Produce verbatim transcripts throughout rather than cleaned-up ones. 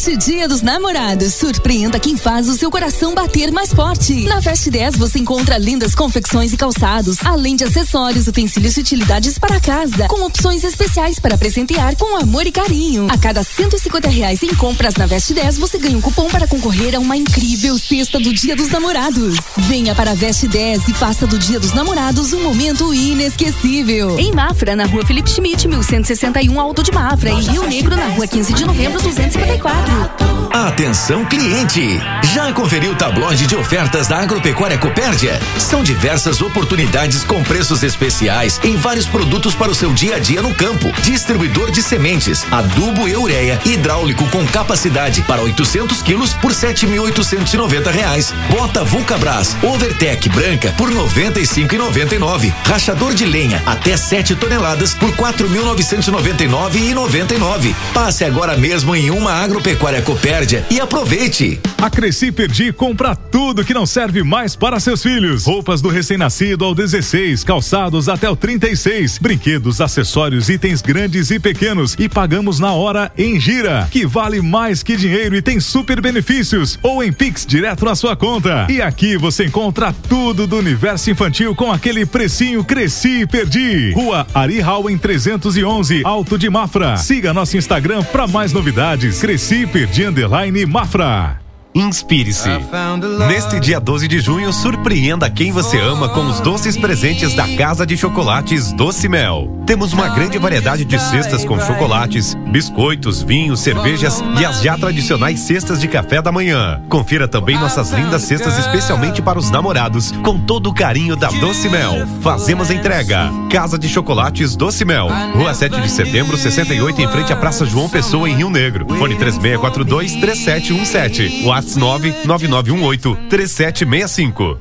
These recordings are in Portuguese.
Neste Dia dos Namorados, surpreenda quem faz o seu coração bater mais forte. Na Fast dez você encontra lindas confecções e calçados, além de acessórios, utensílios e utilidades para casa, com opções especiais para presentear com amor e carinho. A cada cento e cinquenta reais em compras na Fast dez, você ganha um cupom para concorrer a uma incrível cesta do Dia dos Namorados. Venha para a Fast dez e faça do Dia dos Namorados um momento inesquecível. Em Mafra, na Rua Felipe Schmidt, mil cento e sessenta e um, Alto de Mafra, e Rio Negro, na Rua quinze de novembro, duzentos e cinquenta e quatro. Atenção, cliente! Já conferiu o tabloide de ofertas da Agropecuária Copérdia? São diversas oportunidades com preços especiais em vários produtos para o seu dia a dia no campo. Distribuidor de sementes, adubo e ureia hidráulico com capacidade para oitocentos quilos por sete mil oitocentos e noventa reais. Bota Vulcabras Overtec branca por noventa e cinco reais e noventa e nove centavos. Rachador de lenha até sete toneladas por quatro mil novecentos e noventa e nove reais e noventa e nove centavos. Passe agora mesmo em uma Agropecuária Copérdia e aproveite. A Cresci Perdi compra tudo que não serve mais para seus filhos. Roupas do recém-nascido ao dezesseis, calçados até o trinta e seis, brinquedos, acessórios, itens grandes e pequenos, e pagamos na hora em gira, que vale mais que dinheiro e tem super benefícios, ou em Pix direto na sua conta. E aqui você encontra tudo do universo infantil com aquele precinho Cresci Perdi. Rua Ari Hauen trezentos e onze, Alto de Mafra. Siga nosso Instagram para mais novidades. Cresci Perdi underline Mafra. Inspire-se. Neste dia doze de junho, surpreenda quem você ama com os doces presentes da Casa de Chocolates Doce Mel. Temos uma grande variedade de cestas com chocolates, biscoitos, vinhos, cervejas e as já tradicionais cestas de café da manhã. Confira também nossas lindas cestas especialmente para os namorados, com todo o carinho da Doce Mel. Fazemos entrega. Casa de Chocolates Doce Mel, Rua sete de setembro, sessenta e oito, em frente à Praça João Pessoa, em Rio Negro. Fone três seis quatro dois, três sete um sete. WhatsApp nove nove nove um oito, três sete seis cinco.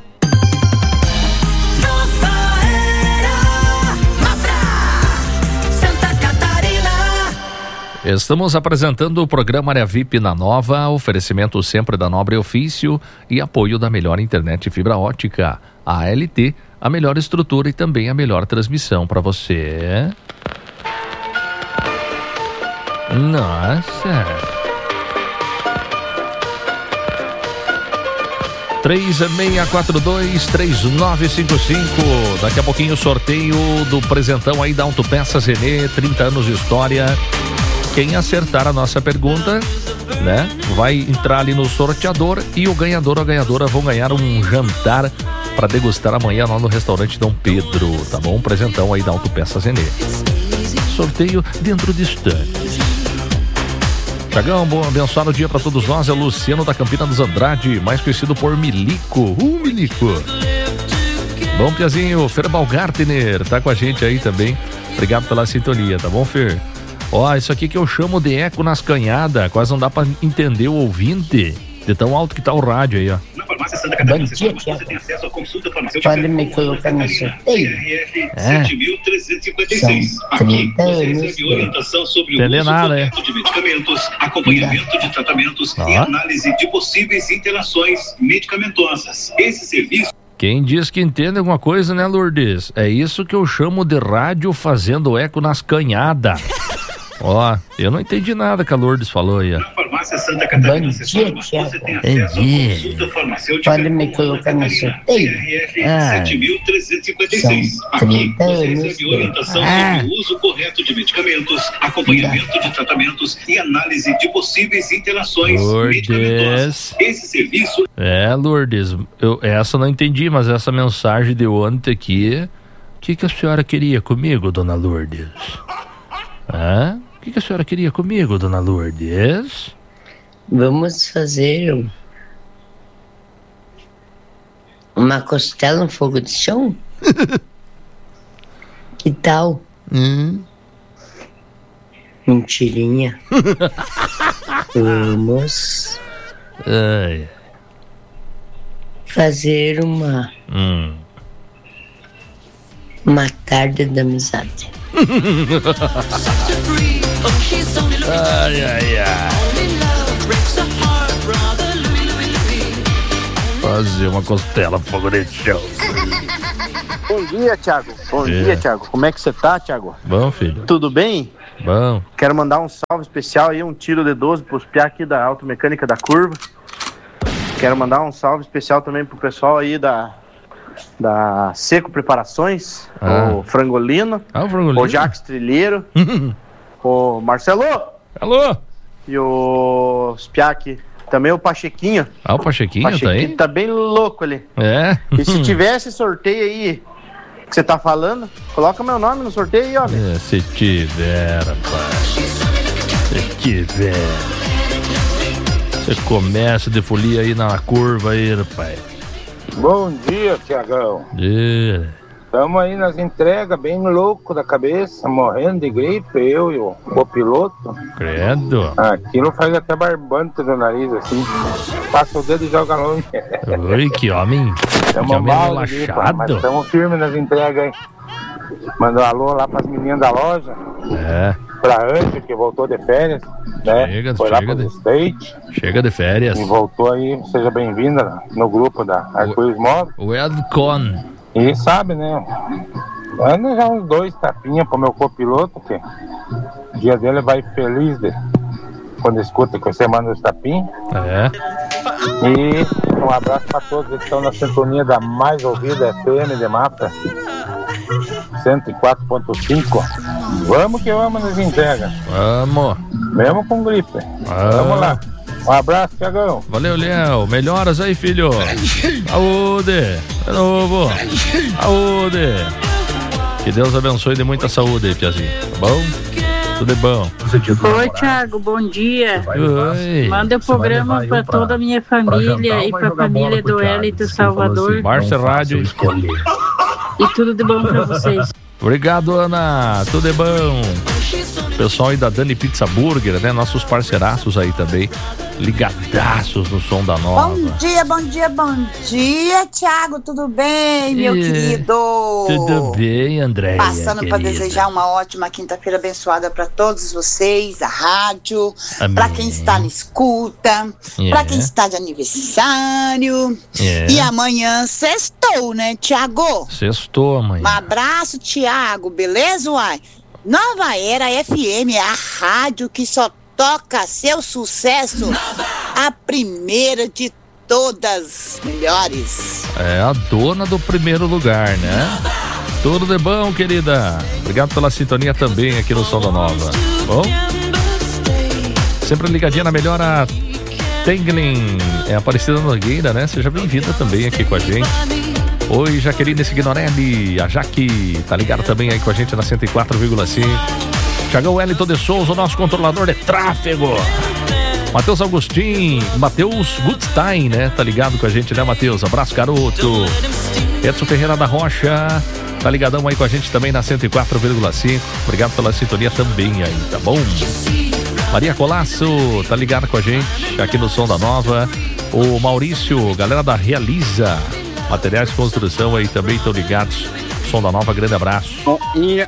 Estamos apresentando o programa Área V I P na Nova, oferecimento sempre da Nobre Ofício e apoio da melhor internet fibra ótica, a L T, a melhor estrutura e também a melhor transmissão para você. Nossa! três seis quatro dois, três nove cinco cinco. Daqui a pouquinho o sorteio do presentão aí da Autopeças Renê, trinta anos de história. Quem acertar a nossa pergunta, né, vai entrar ali no sorteador e o ganhador ou a ganhadora vão ganhar um jantar para degustar amanhã lá no restaurante Dom Pedro, tá bom? Um presentão aí da Autopeças Renê. Sorteio dentro de instantes. Tiagão, bom abençoado dia para todos nós. É o Luciano da Campina dos Andrade, mais conhecido por Milico. Uh, Milico. Bom, Piazinho, Fer Balgartner tá com a gente aí também. Obrigado pela sintonia, tá bom, Fer? Ó, isso aqui que eu chamo de eco nas canhadas, quase não dá pra entender o ouvinte, de tão alto que tá o rádio aí, ó. Bom dia, Tiago. Pode me colocar no sorteio? É. São trinta anos. Entender nada, é. De medicamentos, acompanhamento de tratamentos e análise de possíveis interações medicamentosas. Esse serviço... Quem diz que entende alguma coisa, né, Lourdes? É isso que eu chamo de rádio fazendo eco nas canhadas. Ó, eu não entendi nada que a Lourdes falou aí, ó. Farmácia Santa Catarina. Bom dia, Tiago. Pode me colocar no sorteio? Ah. sete mil trezentos e cinquenta e seis. Aqui você recebe orientação Ah. sobre o uso correto de medicamentos, acompanhamento de tratamentos e análise de possíveis interações Lourdes. medicamentosas. Esse serviço... É, Lourdes, eu, essa eu não entendi, mas essa mensagem de ontem aqui, o que, que a senhora queria comigo, dona Lourdes? Hã? O que, que a senhora queria comigo, dona Lourdes? Vamos fazer um- uma costela no fogo de chão? Que tal? Hum. Mentirinha. Vamos Ai. fazer uma Hum. uma tarde da amizade. Ai, ai, ai. Fazer uma costela pro fogo de chão. Bom dia, Thiago. Bom É. dia, Thiago. Como é que você tá, Thiago? Bom, filho. Tudo bem? Bom. Quero mandar um salve especial aí, um tiro de doze pros piá aqui da Automecânica da Curva. Quero mandar um salve especial também pro pessoal aí da, da Seco Preparações, ah. o Frangolino, ah, o Frangolino, o Jacques Trilheiro, o Marcelo, alô, e o Spiak, também o Pachequinho. Ah, o Pachequinho, Pachequinho tá aí? Tá bem louco ali. É. E se tivesse sorteio aí que você tá falando, coloca meu nome no sorteio aí, ó. É, se tiver, rapaz. Se tiver. Você começa de folia aí na curva aí, rapaz. Bom dia, Tiagão. É. Estamos aí nas entregas, bem louco da cabeça, morrendo de gripe, eu e o copiloto. Credo. Aquilo faz até barbante do nariz, assim. Passa o dedo e joga longe. Oi, que homem. Estamos mal, relaxado. Mas estamos firmes nas entregas aí. Manda um alô lá para as meninas da loja. É. Pra Anjo, que voltou de férias, né? Chega, Foi chega lá pro State. Chega de férias. E voltou aí, seja bem-vinda no grupo da Arco-Íris Móvel. O Edcon. E sabe, né? Anda já uns dois tapinhas pro meu copiloto, que o dia dele vai feliz de, quando escuta que você manda os tapinhos. É. E um abraço pra todos que estão na sintonia da mais ouvida F M de Mata. cento e quatro ponto cinco. Vamos que vamos nas entregas. Vamos. Mesmo com gripe. Ah. Vamos lá. Um abraço, Tiagão. Valeu, Léo. Melhoras aí, filho. Saúde. De novo. Saúde. Que Deus abençoe de muita saúde, Piazinho. Tá bom? Tudo é bom. Oi, Thiago. Bom dia. Oi. Manda o programa para toda a minha família e para a família do Hélito Salvador. Márcia Rádio. E tudo de bom para vocês. Obrigado, Ana. Tudo é bom. Pessoal aí da Dani Pizza Burger, né? Nossos parceiraços aí também, ligadaços no som da nova. Bom dia, bom dia, bom dia, Thiago, tudo bem, meu e... querido? Tudo bem, Andréia. Passando para desejar uma ótima quinta-feira abençoada para todos vocês, a rádio, para quem está na escuta, yeah. para quem está de aniversário. Yeah. E amanhã sextou, né, Thiago? Sextou amanhã. Um abraço, Thiago, beleza, uai? Nova Era F M, a rádio que só toca seu sucesso, a primeira de todas melhores. É a dona do primeiro lugar, né? Tudo de bom, querida. Obrigado pela sintonia também aqui no Som da Nova. Bom? Sempre ligadinha na melhora Tenglin, é Aparecida Nogueira, né? Seja bem-vinda também aqui com a gente. Oi, Jaqueline Signorelli, a Jaque, tá ligado também aí com a gente na cento e quatro vírgula cinco. Thiagão Wellington de Souza, o nosso controlador de tráfego. Matheus Augustin, Matheus Gutstein, né? Tá ligado com a gente, né, Matheus? Abraço, garoto. Edson Ferreira da Rocha, tá ligadão aí com a gente também na cento e quatro vírgula cinco. Obrigado pela sintonia também aí, tá bom? Maria Colasso, tá ligado com a gente aqui no Som da Nova. O Maurício, galera da Realiza Materiais de Construção aí também estão ligados. Som da Nova, grande abraço. Ô, filho.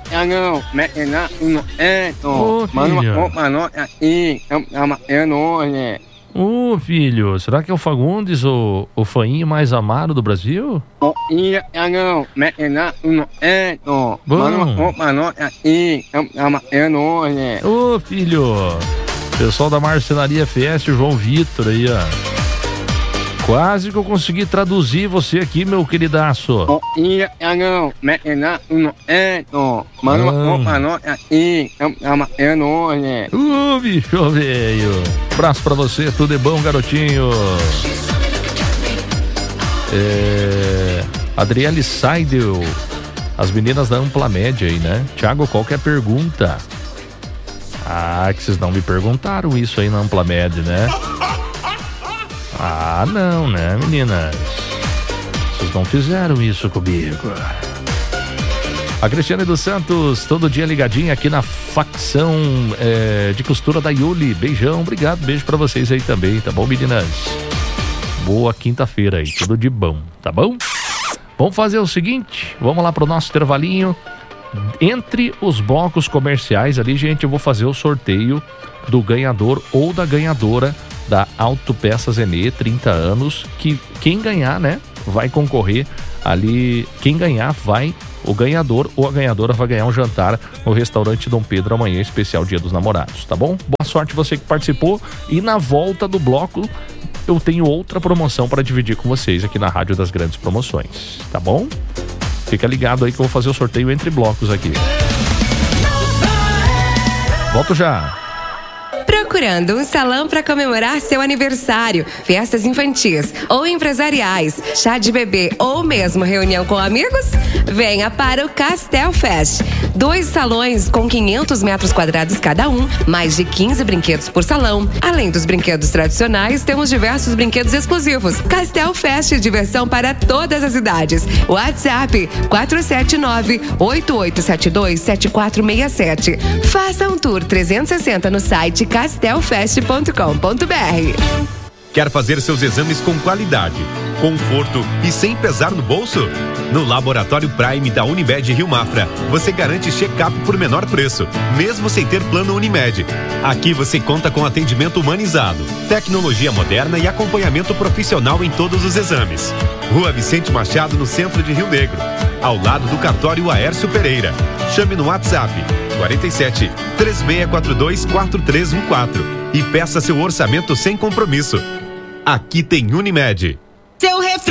Ô, filho, será que é o Fagundes, o, o fainho mais amado do Brasil? Bom. Ô, filho, pessoal da Marcenaria F S, o João Vitor aí, ó. Quase que eu consegui traduzir você aqui, meu queridaço. Ô, bicho velho. Abraço pra você, tudo é bom, garotinho. É... Adriele Seidel, as meninas da Ampla Média aí, né? Thiago, qual que é a pergunta? Ah, que vocês não me perguntaram isso aí na Ampla Média, né? Ah, não, né, meninas? Vocês não fizeram isso comigo. A Cristiane dos Santos, todo dia ligadinha aqui na facção é, de costura da Yuli. Beijão, obrigado, beijo pra vocês aí também, tá bom, meninas? Boa quinta-feira aí, tudo de bom, tá bom? Vamos fazer o seguinte, vamos lá pro nosso intervalinho. Entre os blocos comerciais ali, gente, eu vou fazer o sorteio do ganhador ou da ganhadora da Autopeças Enê, trinta anos, que quem ganhar, né, vai concorrer ali, quem ganhar vai o ganhador ou a ganhadora vai ganhar um jantar no restaurante Dom Pedro amanhã, especial Dia dos Namorados, tá bom? Boa sorte você que participou, e na volta do bloco eu tenho outra promoção para dividir com vocês aqui na Rádio das Grandes Promoções, tá bom? Fica ligado aí que eu vou fazer o sorteio entre blocos aqui. Volto já. Procurando um salão para comemorar seu aniversário, festas infantis ou empresariais, chá de bebê ou mesmo reunião com amigos? Venha para o Castel Fest. Dois salões com quinhentos metros quadrados cada um, mais de quinze brinquedos por salão. Além dos brinquedos tradicionais, temos diversos brinquedos exclusivos. Castel Fest, diversão para todas as idades. WhatsApp quatro sete nove, oito oito sete dois, sete quatro seis sete. Faça um tour trezentos e sessenta no site castel fest ponto com ponto b r. Quer fazer seus exames com qualidade, conforto e sem pesar no bolso? No Laboratório Prime da Unimed Rio Mafra, você garante check-up por menor preço, mesmo sem ter plano Unimed. Aqui você conta com atendimento humanizado, tecnologia moderna e acompanhamento profissional em todos os exames. Rua Vicente Machado, no centro de Rio Negro, ao lado do cartório Aércio Pereira. Chame no WhatsApp quarenta e sete, três seis quatro dois, quatro três um quatro e peça seu orçamento sem compromisso. Aqui tem Unimed. Seu refri